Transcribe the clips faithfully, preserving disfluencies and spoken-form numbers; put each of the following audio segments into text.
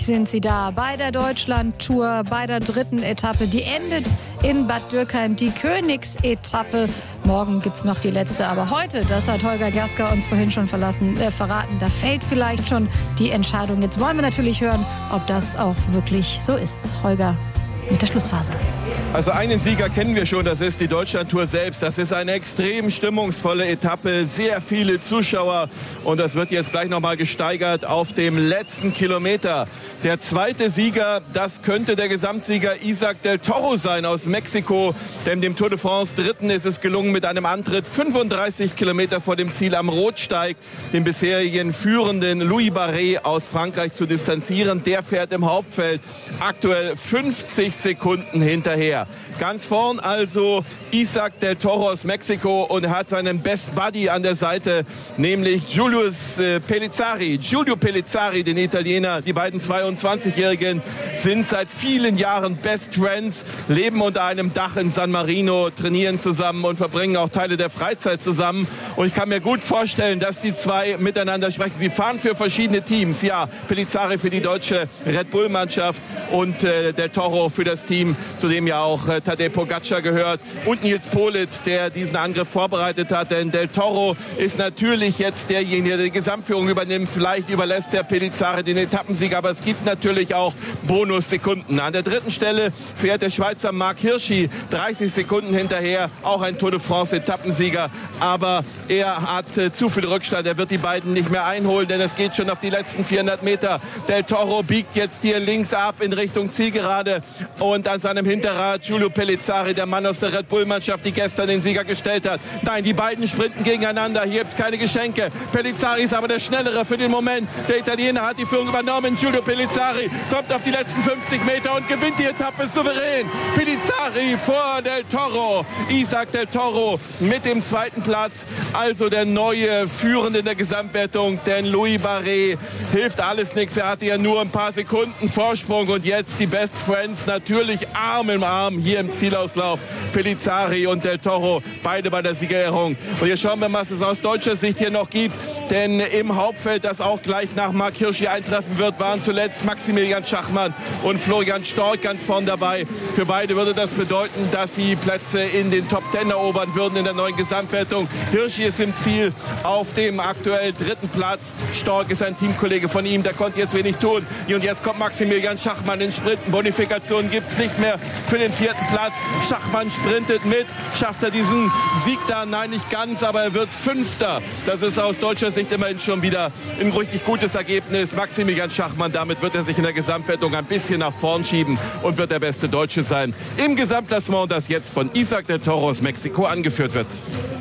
Sind sie da bei der Deutschland-Tour, bei der dritten Etappe. Die endet in Bad Dürkheim, die Königsetappe. Morgen gibt's noch die letzte, aber heute, das hat Holger Gersker uns vorhin schon verlassen, äh, verraten, da fällt vielleicht schon die Entscheidung. Jetzt wollen wir natürlich hören, ob das auch wirklich so ist. Holger mit der Schlussphase. Also einen Sieger kennen wir schon, das ist die Deutschland-Tour selbst. Das ist eine extrem stimmungsvolle Etappe, sehr viele Zuschauer und das wird jetzt gleich nochmal gesteigert auf dem letzten Kilometer. Der zweite Sieger, das könnte der Gesamtsieger Isaac del Toro sein aus Mexiko, denn dem Tour de France Dritten ist es gelungen, mit einem Antritt fünfunddreißig Kilometer vor dem Ziel am Rotsteig den bisherigen führenden Louis Barret aus Frankreich zu distanzieren. Der fährt im Hauptfeld aktuell fünfzig Sekunden hinterher. Ganz vorn also Isaac del Toro aus Mexiko und hat seinen Best Buddy an der Seite, nämlich Julius äh, Pellizzari. Giulio Pellizzari, den Italiener. Die beiden zweiundzwanzigjährigen sind seit vielen Jahren Best Friends, leben unter einem Dach in San Marino, trainieren zusammen und verbringen auch Teile der Freizeit zusammen. Und ich kann mir gut vorstellen, dass die zwei miteinander sprechen. Sie fahren für verschiedene Teams. Ja, Pellizzari für die deutsche Red Bull-Mannschaft und äh, del Toro für das Team, zu dem ja auch äh, Tadej Pogacar gehört und Nils Politt, der diesen Angriff vorbereitet hat. Denn del Toro ist natürlich jetzt derjenige, der die Gesamtführung übernimmt. Vielleicht überlässt der Pellizzari den Etappensieg, aber es gibt natürlich auch Bonussekunden. An der dritten Stelle fährt der Schweizer Marc Hirschi dreißig Sekunden hinterher, auch ein Tour de France Etappensieger. Aber er hat äh, zu viel Rückstand, er wird die beiden nicht mehr einholen, denn es geht schon auf die letzten vierhundert Meter. Del Toro biegt jetzt hier links ab in Richtung Zielgerade und an seinem Hinterrad Giulio Pellizzari, der Mann aus der Red Bull-Mannschaft, die gestern den Sieger gestellt hat. Nein, die beiden sprinten gegeneinander. Hier gibt es keine Geschenke. Pellizzari ist aber der Schnellere für den Moment. Der Italiener hat die Führung übernommen. Giulio Pellizzari kommt auf die letzten fünfzig Meter und gewinnt die Etappe souverän. Pellizzari vor del Toro. Isaac del Toro mit dem zweiten Platz. Also der neue Führende in der Gesamtwertung. Denn Louis Barret hilft alles nichts. Er hatte ja nur ein paar Sekunden Vorsprung. Und jetzt die Best Friends natürlich Arm in Arm hier im Zielauslauf. Pellizzari und del Toro, beide bei der Siegerehrung. Und jetzt schauen wir, was es aus deutscher Sicht hier noch gibt. Denn im Hauptfeld, das auch gleich nach Marc Hirschi eintreffen wird, waren zuletzt Maximilian Schachmann und Florian Stork ganz vorn dabei. Für beide würde das bedeuten, dass sie Plätze in den Top Ten erobern würden in der neuen Gesamtwertung. Hirschi ist im Ziel auf dem aktuell dritten Platz. Stork ist ein Teamkollege von ihm, der konnte jetzt wenig tun. Und jetzt kommt Maximilian Schachmann in Sprinten. Bonifikationen gibt es nicht mehr für den vierten Platz. Schachmann sprintet mit. Schafft er diesen Sieg da? Nein, nicht ganz, aber er wird Fünfter. Das ist aus deutscher Sicht immerhin schon wieder ein richtig gutes Ergebnis. Maximilian Schachmann, damit wird er sich in der Gesamtwertung ein bisschen nach vorn schieben und wird der beste Deutsche sein im Gesamtklassement, das jetzt von Isaac del Toro aus Mexiko angeführt wird.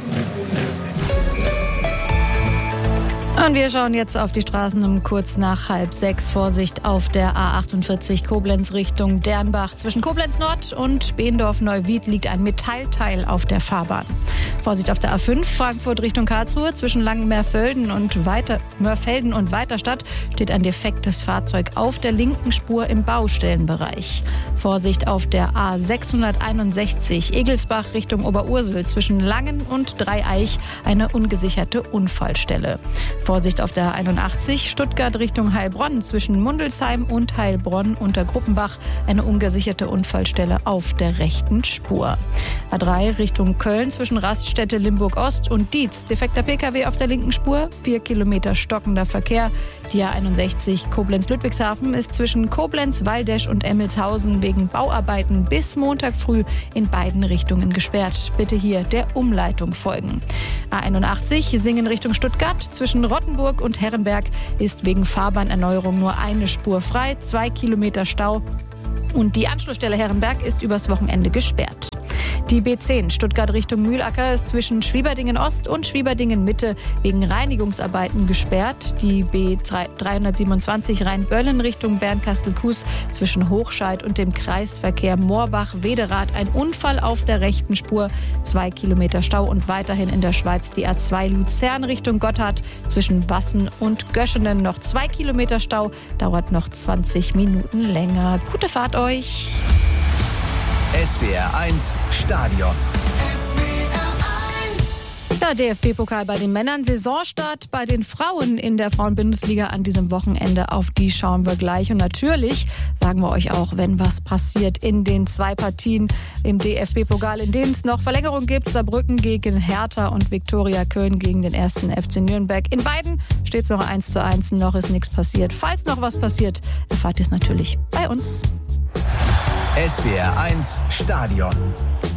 Und wir schauen jetzt auf die Straßen um kurz nach halb sechs. Vorsicht auf der A achtundvierzig Koblenz Richtung Dernbach. Zwischen Koblenz Nord und Beendorf-Neuwied liegt ein Metallteil auf der Fahrbahn. Vorsicht auf der A fünf Frankfurt Richtung Karlsruhe. Zwischen Langenmeerfelden und, Weiter, Mörfelden und Weiterstadt steht ein defektes Fahrzeug auf der linken Spur im Baustellenbereich. Vorsicht auf der A sechshunderteinundsechzig Egelsbach Richtung Oberursel. Zwischen Langen und Dreieich eine ungesicherte Unfallstelle. Vorsicht auf der einundachtzig Stuttgart Richtung Heilbronn. Zwischen Mundelsheim und Heilbronn unter Gruppenbach eine ungesicherte Unfallstelle auf der rechten Spur. A drei Richtung Köln zwischen Raststätte Limburg Ost und Dietz. Defekter Pkw auf der linken Spur, vier Kilometer stockender Verkehr. Die A einundsechzig Koblenz-Ludwigshafen ist zwischen Koblenz, Waldesch und Emmelshausen wegen Bauarbeiten bis Montag früh in beiden Richtungen gesperrt. Bitte hier der Umleitung folgen. A einundachtzig Singen Richtung Stuttgart. Zwischen Rottenburg und Herrenberg ist wegen Fahrbahnerneuerung nur eine Spur frei, zwei Kilometer Stau. Und die Anschlussstelle Herrenberg ist übers Wochenende gesperrt. Die B zehn Stuttgart Richtung Mühlacker ist zwischen Schwieberdingen Ost und Schwieberdingen Mitte wegen Reinigungsarbeiten gesperrt. Die B dreihundertsiebenundzwanzig Rheinböllen Richtung Bernkastel-Kues zwischen Hochscheid und dem Kreisverkehr Moorbach-Wederath ein Unfall auf der rechten Spur, zwei Kilometer Stau und weiterhin in der Schweiz die A zwei Luzern Richtung Gotthard zwischen Bassen und Göschenen noch zwei Kilometer Stau, dauert noch zwanzig Minuten länger. Gute Fahrt euch! S W R eins Stadion. Ja, Ja, D F B-Pokal bei den Männern, Saisonstart bei den Frauen in der Frauenbundesliga an diesem Wochenende. Auf die schauen wir gleich. Und natürlich sagen wir euch auch, wenn was passiert in den zwei Partien im D F B-Pokal, in denen es noch Verlängerung gibt. Saarbrücken gegen Hertha und Viktoria Köln gegen den ersten F C Nürnberg. In beiden steht es noch eins zu eins, noch ist nichts passiert. Falls noch was passiert, erfahrt ihr es natürlich bei uns. S W R eins Stadion.